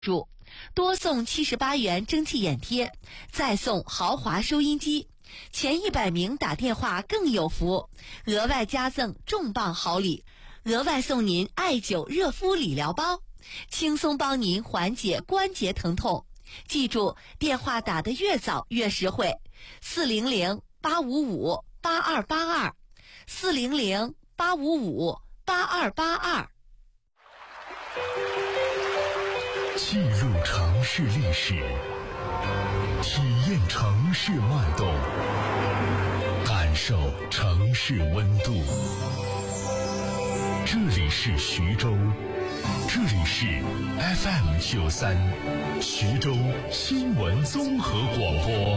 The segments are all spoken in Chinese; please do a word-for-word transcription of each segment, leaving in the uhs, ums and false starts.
注：多送七十八元蒸汽眼贴，再送豪华收音机，前一百名打电话更有福，额外加赠重磅好礼，额外送您艾灸热敷理疗包，轻松帮您缓解关节疼痛。记住，电话打得越早越实惠，四零零八五五八二八二，四零零八五五八二八二。 记录城市历史，体验城市脉动，感受城市温度。这里是徐州，这里是 F M 九三，徐州新闻综合广播。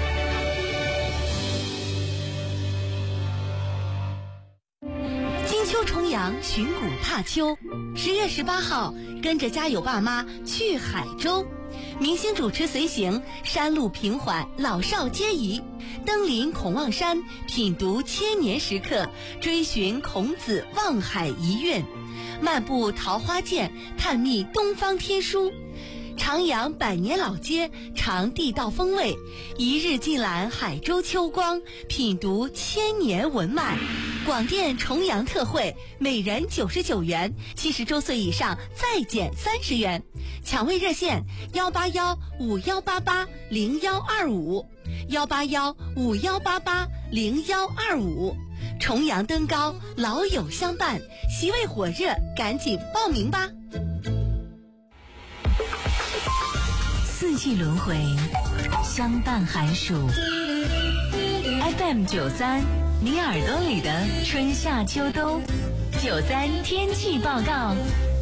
金秋重阳，寻古踏秋。十月十八号，跟着家有爸妈去海州，明星主持随行，山路平缓，老少皆宜。登临孔望山，品读千年石刻，追寻孔子望海遗韵，漫步桃花涧，探秘东方天书。徜徉百年老街，尝地道风味，一日尽览海州秋光，品读千年文脉。广电重阳特惠，每人九十九元，七十周岁以上再减三十元。抢位热线：幺八幺五幺八八零幺二五，幺八幺五幺八八零幺二五。重阳登高，老友相伴，席位火热，赶紧报名吧！ 四季轮回，相伴寒暑。F M 九三，你耳朵里的春夏秋冬。九三天气报告，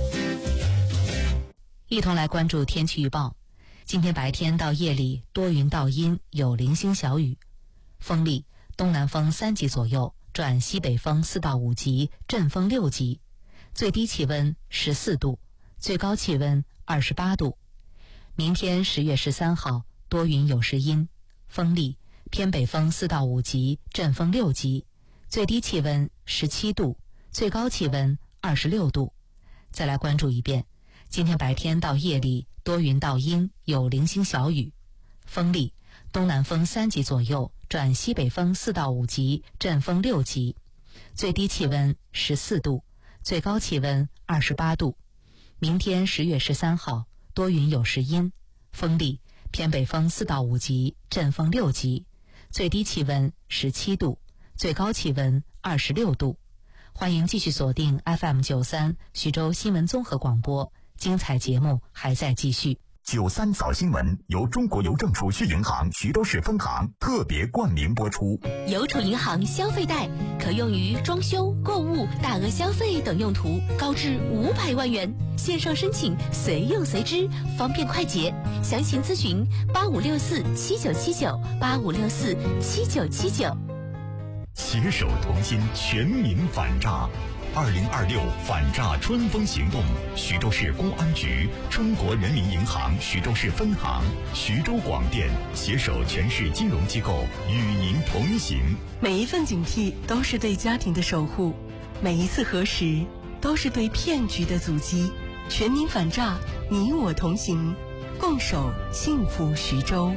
一同来关注天气预报。今天白天到夜里多云到阴，有零星小雨，风力东南风三级左右，转西北风四到五级，阵风六级。最低气温十四度，最高气温二十八度。明天十月十三号，多云有时阴，风力偏北风四到五级，阵风六级，最低气温十七度，最高气温二十六度。再来关注一遍，今天白天到夜里多云到阴，有零星小雨，风力东南风三级左右，转西北风四到五级，阵风六级，最低气温十四度，最高气温二十八度。明天十月十三号，多云有时阴，风力偏北风四到五级，阵风六级，最低气温十七度，最高气温二十六度。欢迎继续锁定 F M 九三徐州新闻综合广播，精彩节目还在继续。 九三早新闻由中国邮政储蓄银行徐州市分行特别冠名播出。 邮储银行消费贷可用于装修、购物、大额消费等用途，高至五百万元，线上申请，随用随支，方便快捷。详情咨询八五六四七九七九八五六四七九七九。 携手同心，全民反诈。二零二六反诈春风行动，徐州市公安局、中国人民银行徐州市分行、徐州广电携手全市金融机构与您同行。 每一份警惕都是对家庭的守护，每一次核实都是对骗局的阻击。全民反诈，你我同行，共守幸福徐州。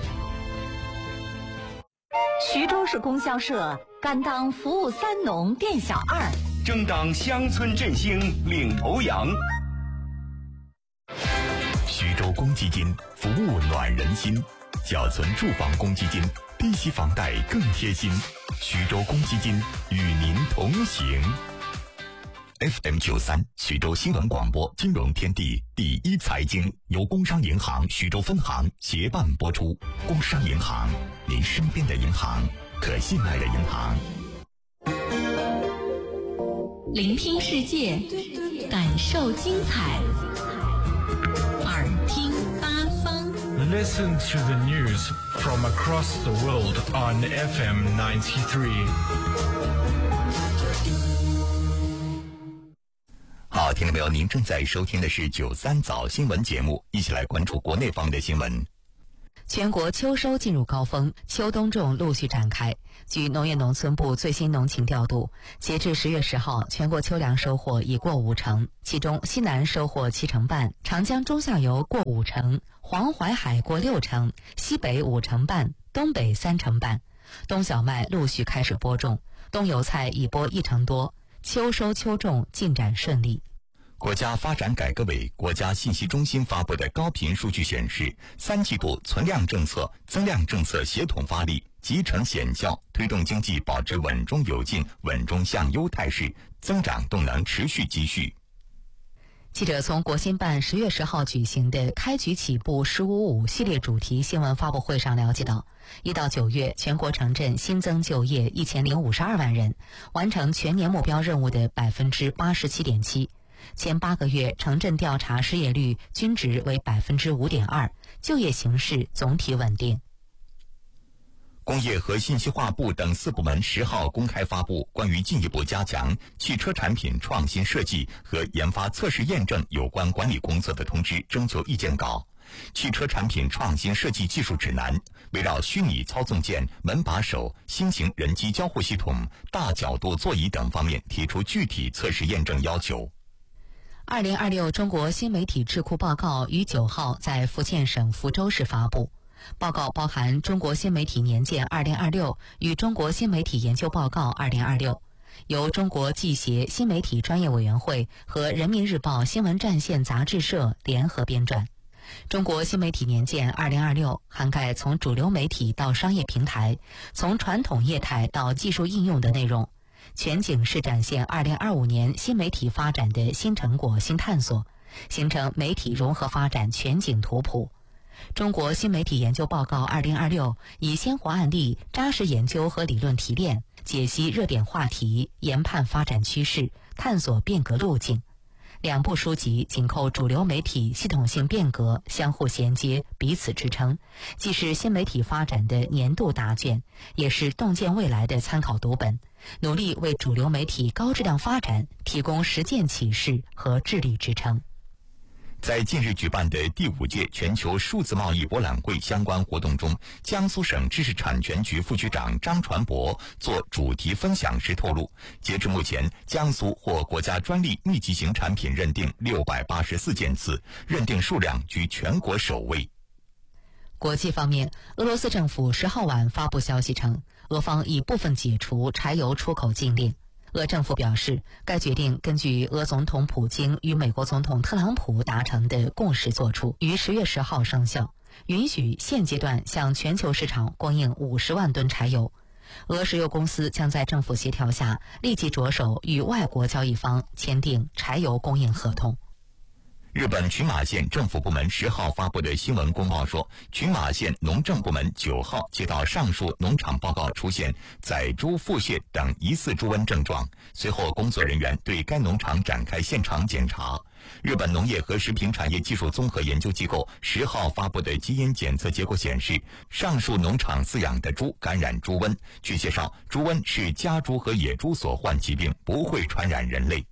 徐州市供销社甘当服务三农店小二， 争当乡村振兴领头羊。 徐州公积金服务暖人心，缴存住房公积金，低息房贷更贴心。徐州公积金与您同行。F M 九三徐州新闻广播金融天地第一财经由工商银行徐州分行协办播出。工商银行，您身边的银行，可信赖的银行。 聆听世界，感受精彩，耳听八方。 Listen to the news from across the world on F M ninety-three. 好，听众朋友，您正在收听的是九三早新闻节目，一起来关注国内方的新闻。 全国秋收进入高峰，秋冬种陆续展开。据农业农村部最新农情调度，截至十月十号，全国秋粮收获已过五成，其中西南收获七成半，长江中下游过五成，黄淮海过六成，西北五成半，东北三成半。冬小麦陆续开始播种，冬油菜已播一成多，秋收秋种进展顺利。 国家发展改革委、国家信息中心发布的高频数据显示，三季度存量政策、增量政策协同发力，集成显效，推动经济保持稳中有进、稳中向优态势，增长动能持续积蓄。 记者从国新办十月十号举行的开局起步“十五五”系列主题新闻发布会上了解到，一到九月，全国城镇新增就业一千零五十二万人，完成全年目标任务的百分之八十七点七。前八个月城镇调查失业率均值为百分之五点二，就业形势总体稳定。 工业和信息化部等四部门十号公开发布关于进一步加强汽车产品创新设计和研发测试验证有关管理工作的通知征求意见稿。汽车产品创新设计技术指南围绕虚拟操纵键、门把手、新型人机交互系统、大角度座椅等方面提出具体测试验证要求。 二零二六中国新媒体智库报告于九号在福建省福州市发布。报告包含《中国新媒体年鉴二零二六》与《中国新媒体研究报告二零二六》，由中国记协新媒体专业委员会和人民日报新闻战线杂志社联合编撰。中国新媒体年鉴二零二六涵盖从主流媒体到商业平台，从传统业态到技术应用的内容，全景式展现二零二五年新媒体发展的新成果、新探索，形成媒体融合发展全景图谱。中国新媒体研究报告二零二六以鲜活案例、扎实研究和理论提炼，解析热点话题，研判发展趋势，探索变革路径。两部书籍紧扣主流媒体系统性变革，相互衔接，彼此支撑，既是新媒体发展的年度答卷，也是洞见未来的参考读本，努力为主流媒体高质量发展提供实践启示和智力支撑。 在近日举办的第五届全球数字贸易博览会相关活动中，江苏省知识产权局副局长张传博做主题分享时透露，截至目前，江苏获国家专利密集型产品认定六百八十四件次，认定数量居全国首位。 国际方面，俄罗斯政府十号晚发布消息称，俄方已部分解除柴油出口禁令。俄政府表示，该决定根据俄总统普京与美国总统特朗普达成的共识作出，于十月十号生效，允许现阶段向全球市场供应五十万吨柴油。俄石油公司将在政府协调下立即着手与外国交易方签订柴油供应合同。 日本群马县政府部门十号发布的新闻公报说，群马县农政部门九号接到上述农场报告出现宰猪腹泻等疑似猪瘟症状，随后工作人员对该农场展开现场检查。日本农业和食品产业技术综合研究机构十号发布的基因检测结果显示，上述农场饲养的猪感染猪瘟。据介绍，猪瘟是家猪和野猪所患疾病，不会传染人类。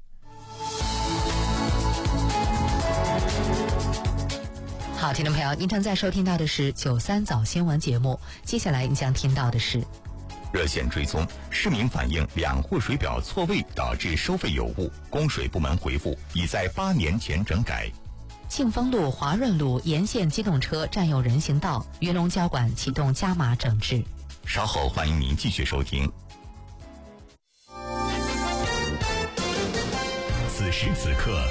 好，听众朋友，您正在收听到的是九三早新闻节目，接下来您将听到的是热线追踪，市民反映两户水表错位导致收费有误，供水部门回复已在八年前整改。 庆丰路、华润路沿线机动车占用人行道，云龙交管启动加码整治。 稍后欢迎您继续收听。 此时此刻。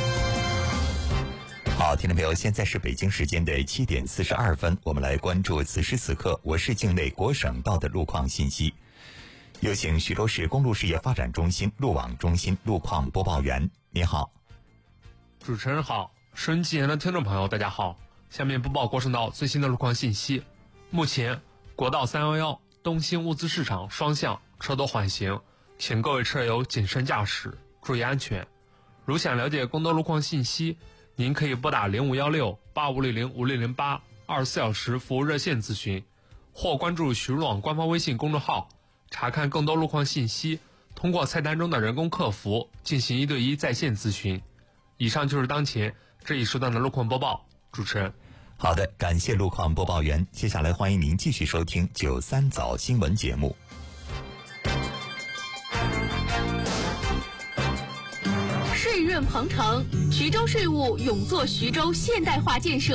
好，听众朋友，现在是北京时间的七点四十二分，我们来关注此时此刻我市境内国省道的路况信息。有请徐州市公路事业发展中心路网中心路况播报员，你好。 主持人好，收音机前的听众朋友大家好，下面播报国省道最新的路况信息。目前国道三一一东兴物资市场双向车多缓行，请各位车友谨慎驾驶，注意安全。如想了解更多路况信息，您可以拨打零五幺六八五零零五零零八二十四小时服务热线咨询，或关注徐路网官方微信公众号，查看更多路况信息，通过菜单中的人工客服进行一对一在线咨询。以上就是当前这一时段的路况播报，主持人。 好的，感谢路况播报员。接下来欢迎您继续收听九三早新闻节目。 税润鹏程，徐州税务永做徐州现代化建设